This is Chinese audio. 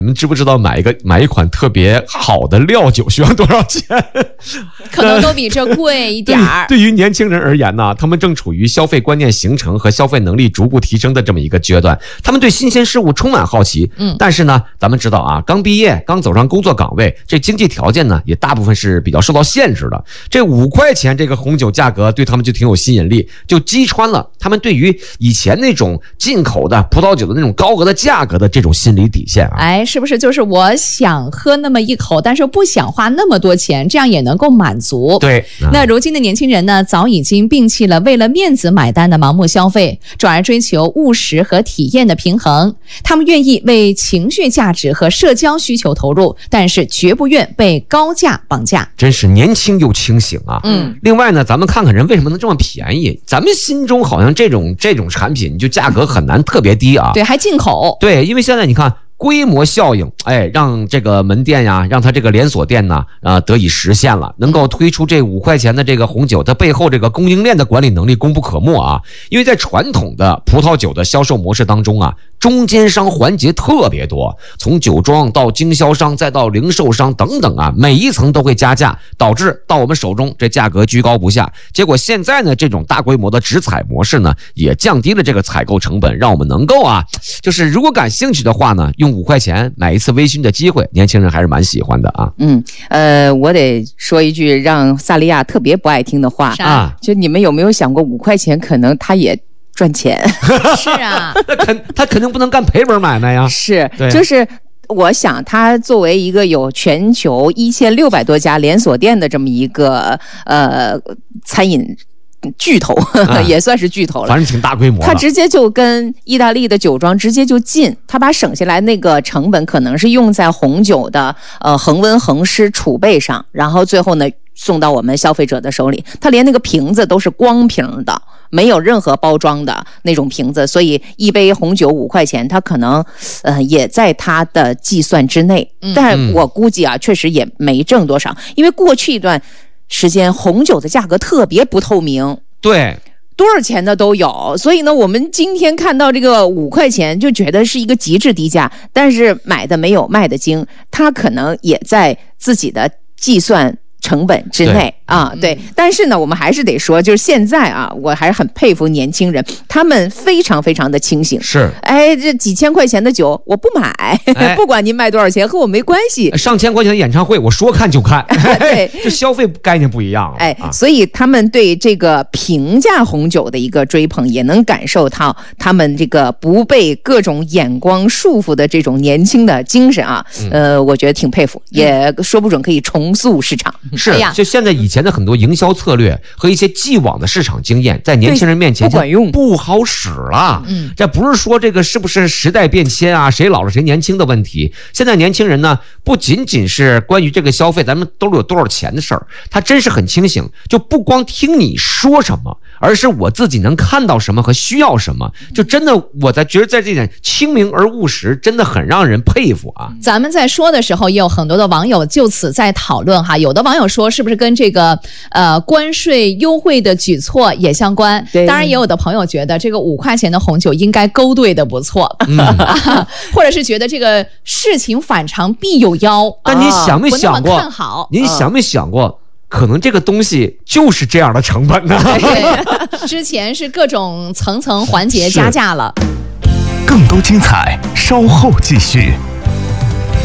你们知不知道买一款特别好的料酒需要多少钱？ 可能都比这贵一点儿。 对于年轻人而言呢，他们正处于消费观念形成和消费能力逐步提升的这么一个阶段，他们对新鲜事物充满好奇。但是呢，咱们知道啊，刚毕业，刚走上工作岗位，这经济条件呢也大部分是比较受到限制的。这5块钱这个红酒价格对他们就挺有吸引力，就击穿了他们对于以前那种进口的葡萄酒的那种高额的价格的这种心理底线啊。 哎，是不是就是我想喝那么一口，但是不想花那么多钱，这样也能够满足？ 对。 那如今的年轻人呢，早已经摒弃了为了面子买单的盲目消费，转而追求务实和体验的平衡。他们愿意为情绪价值和社交需求投入，但是绝不愿被高价绑架。 真是年轻又清醒啊！另外呢，咱们看看人为什么能这么便宜？咱们心中好像这种产品就价格很难特别低啊。 对，还进口。 对，因为现在你看。规模效应，让这个门店呀，让它这个连锁店呢，得以实现了，能够推出这5块钱的这个红酒，它背后这个供应链的管理能力功不可没啊。因为在传统的葡萄酒的销售模式当中啊，中间商环节特别多，从酒庄到经销商再到零售商等等啊，每一层都会加价，导致到我们手中这价格居高不下。结果现在呢，这种大规模的直采模式呢，也降低了这个采购成本，让我们能够啊，就是如果感兴趣的话呢，用5块钱买一次微醺的机会，年轻人还是蛮喜欢的啊。 我得说一句让萨利亚特别不爱听的话啊， 就你们有没有想过5块钱可能他也赚钱？ 是啊， 他肯定不能干赔本买卖呀。 是，就是我想他作为一个有全球1600多家连锁店的这么一个餐饮巨头也算是巨头了， 反正挺大规模的。 他直接就跟意大利的酒庄直接就进，他把省下来那个成本可能是用在红酒的恒温恒湿储备上，然后最后呢送到我们消费者的手里。他连那个瓶子都是光瓶的，没有任何包装的那种瓶子，所以一杯红酒5块钱，他可能也在他的计算之内。但是我估计啊，确实也没挣多少，因为过去一段时间红酒的价格特别不透明， 对， 多少钱的都有，所以呢，我们今天看到这个5块钱就觉得是一个极致低价，但是买的没有卖的精，他可能也在自己的计算成本之内啊，对。但是呢，我们还是得说，就是现在啊，我还是很佩服年轻人，他们非常非常的清醒。 是， 这几千块钱的酒我不买，不管您卖多少钱，和我没关系。 上千块钱的演唱会，我说看就看。 对， 这消费概念不一样了。 所以他们对这个平价红酒的一个追捧，也能感受到他们这个不被各种眼光束缚的这种年轻的精神啊。我觉得挺佩服，也说不准可以重塑市场。 是，就现在以前的很多营销策略和一些既往的市场经验，在年轻人面前不管用， 不好使了。这不是说这个是不是时代变迁啊，谁老了谁年轻的问题。现在年轻人呢，不仅仅是关于这个消费咱们兜里有多少钱的事儿，他真是很清醒，就不光听你说什么，而是我自己能看到什么和需要什么。就真的我在觉得在这点清明而务实，真的很让人佩服啊。 咱们在说的时候，也有很多的网友就此在讨论哈，有的网友说是不是跟这个关税优惠的举措也相关？当然，也有的朋友觉得这个5块钱的红酒应该勾兑的不错，或者是觉得这个事情反常必有妖。 但你想没想过？ 看好， 您想没想过？可能这个东西就是这样的成本呢。 对，之前是各种层层环节加价了。 更多精彩，稍后继续。